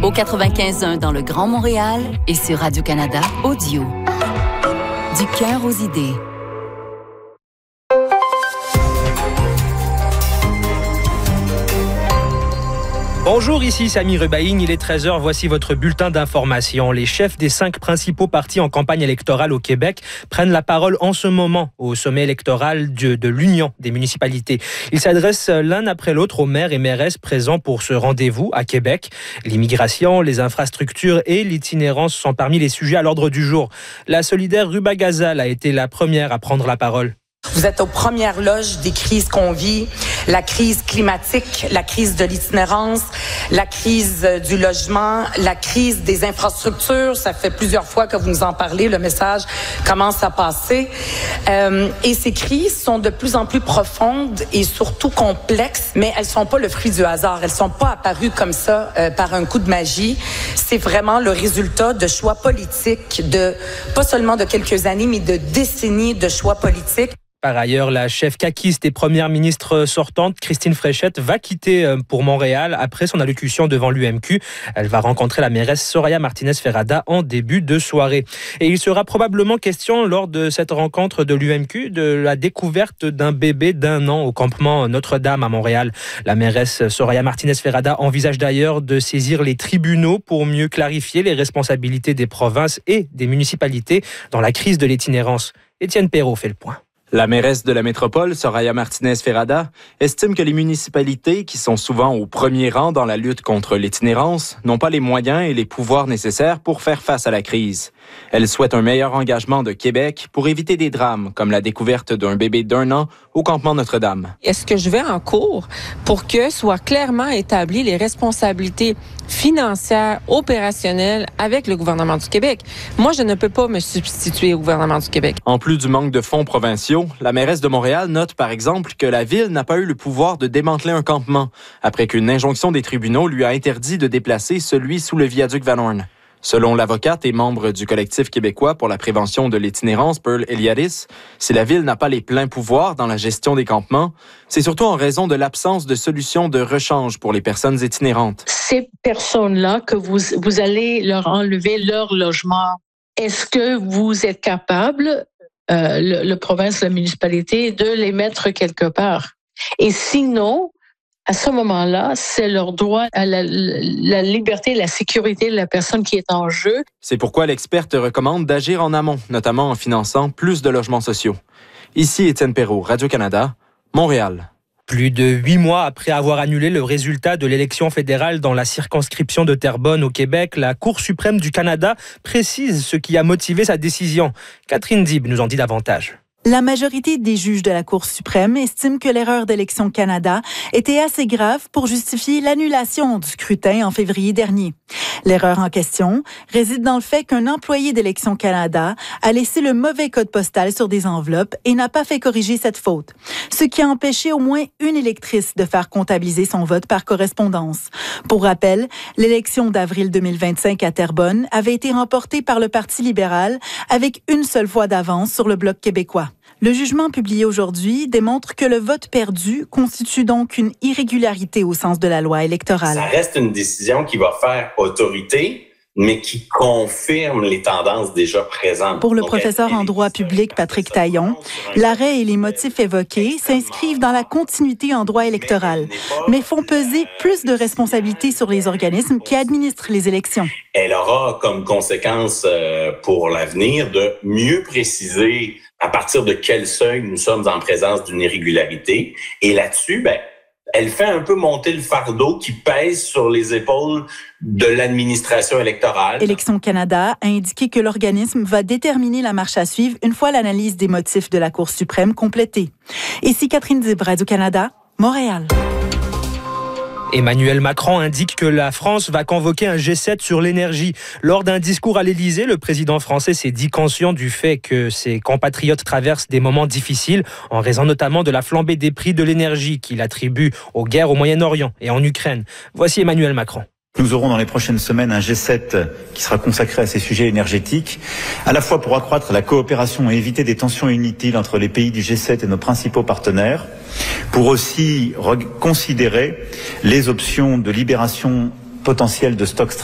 au 95.1 dans le Grand Montréal et sur Radio-Canada Audio. Du cœur aux idées. Bonjour, ici Sami Rubaïn, il est 13h, voici votre bulletin d'information. Les chefs des 5 principaux partis en campagne électorale au Québec prennent la parole en ce moment au sommet électoral de l'Union des municipalités. Ils s'adressent l'un après l'autre aux maires et mairesses présents pour ce rendez-vous à Québec. L'immigration, les infrastructures et l'itinérance sont parmi les sujets à l'ordre du jour. La solidaire Ruba Gazal a été la première à prendre la parole. Vous êtes aux premières loges des crises qu'on vit, la crise climatique, la crise de l'itinérance, la crise du logement, la crise des infrastructures. Ça fait plusieurs fois que vous nous en parlez, le message commence à passer. Et ces crises sont de plus en plus profondes et surtout complexes, mais elles sont pas le fruit du hasard. Elles sont pas apparues comme ça par un coup de magie. C'est vraiment le résultat de choix politiques, pas seulement de quelques années, mais de décennies de choix politiques. Par ailleurs, la chef caquiste et première ministre sortante, Christine Fréchette, va quitter pour Montréal après son allocution devant l'UMQ. Elle va rencontrer la mairesse Soraya Martinez-Ferrada en début de soirée. Et il sera probablement question lors de cette rencontre de l'UMQ de la découverte d'un bébé d'1 an au campement Notre-Dame à Montréal. La mairesse Soraya Martinez-Ferrada envisage d'ailleurs de saisir les tribunaux pour mieux clarifier les responsabilités des provinces et des municipalités dans la crise de l'itinérance. Étienne Perrault fait le point. La mairesse de la métropole, Soraya Martinez-Ferrada, estime que les municipalités, qui sont souvent au premier rang dans la lutte contre l'itinérance, n'ont pas les moyens et les pouvoirs nécessaires pour faire face à la crise. Elle souhaite un meilleur engagement de Québec pour éviter des drames, comme la découverte d'un bébé d'1 an au campement Notre-Dame. Est-ce que je vais en cours pour que soient clairement établies les responsabilités financières, opérationnelles avec le gouvernement du Québec? Moi, je ne peux pas me substituer au gouvernement du Québec. En plus du manque de fonds provinciaux, la mairesse de Montréal note par exemple que la ville n'a pas eu le pouvoir de démanteler un campement après qu'une injonction des tribunaux lui a interdit de déplacer celui sous le viaduc Van Horn. Selon l'avocate et membre du collectif québécois pour la prévention de l'itinérance, Pearl Eliadis, si la ville n'a pas les pleins pouvoirs dans la gestion des campements, c'est surtout en raison de l'absence de solutions de rechange pour les personnes itinérantes. Ces personnes-là, que vous allez leur enlever leur logement, est-ce que vous êtes capable, le province, la municipalité, de les mettre quelque part? Et sinon, à ce moment-là, c'est leur droit à la liberté, la sécurité de la personne qui est en jeu. C'est pourquoi l'experte recommande d'agir en amont, notamment en finançant plus de logements sociaux. Ici Étienne Perrault, Radio-Canada, Montréal. Plus de 8 mois après avoir annulé le résultat de l'élection fédérale dans la circonscription de Terrebonne au Québec, la Cour suprême du Canada précise ce qui a motivé sa décision. Catherine Dib nous en dit davantage. La majorité des juges de la Cour suprême estime que l'erreur d'Élections Canada était assez grave pour justifier l'annulation du scrutin en février dernier. L'erreur en question réside dans le fait qu'un employé d'Élections Canada a laissé le mauvais code postal sur des enveloppes et n'a pas fait corriger cette faute, ce qui a empêché au moins une électrice de faire comptabiliser son vote par correspondance. Pour rappel, l'élection d'avril 2025 à Terrebonne avait été remportée par le Parti libéral avec une seule voix d'avance sur le Bloc québécois. Le jugement publié aujourd'hui démontre que le vote perdu constitue donc une irrégularité au sens de la loi électorale. Ça reste une décision qui va faire autorité, mais qui confirme les tendances déjà présentes. Pour le professeur en droit public Patrick Taillon, l'arrêt et les motifs évoqués s'inscrivent dans la continuité en droit électoral, mais font peser plus de responsabilités sur les organismes qui administrent les élections. Elle aura comme conséquence pour l'avenir de mieux préciser à partir de quel seuil nous sommes en présence d'une irrégularité. Et là-dessus, elle fait un peu monter le fardeau qui pèse sur les épaules de l'administration électorale. Élections Canada a indiqué que l'organisme va déterminer la marche à suivre une fois l'analyse des motifs de la Cour suprême complétée. Ici Catherine Dib, Radio-Canada, Montréal. Emmanuel Macron indique que la France va convoquer un G7 sur l'énergie. Lors d'un discours à l'Élysée, le président français s'est dit conscient du fait que ses compatriotes traversent des moments difficiles, en raison notamment de la flambée des prix de l'énergie qu'il attribue aux guerres au Moyen-Orient et en Ukraine. Voici Emmanuel Macron. Nous aurons dans les prochaines semaines un G7 qui sera consacré à ces sujets énergétiques, à la fois pour accroître la coopération et éviter des tensions inutiles entre les pays du G7 et nos principaux partenaires, pour aussi considérer les options de libération potentielle de stocks